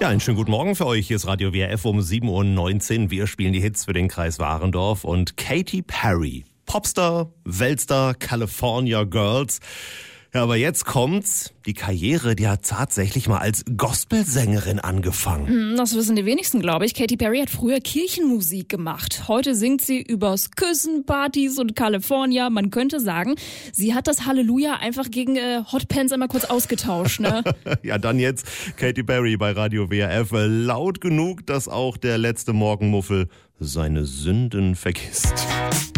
Ja, einen schönen guten Morgen für euch. Hier ist Radio WRF um 7:19 Uhr. Wir spielen die Hits für den Kreis Warendorf und Katy Perry. Popstar, Weltstar, California Girls. Ja, aber jetzt kommt's. Die Karriere, die hat tatsächlich mal als Gospelsängerin angefangen. Das wissen die wenigsten, glaube ich. Katy Perry hat früher Kirchenmusik gemacht. Heute singt sie übers Küssen, Partys und California. Man könnte sagen, sie hat das Halleluja einfach gegen Hot Pants einmal kurz ausgetauscht, ne? Ja, dann jetzt Katy Perry bei Radio WRF. Laut genug, dass auch der letzte Morgenmuffel seine Sünden vergisst.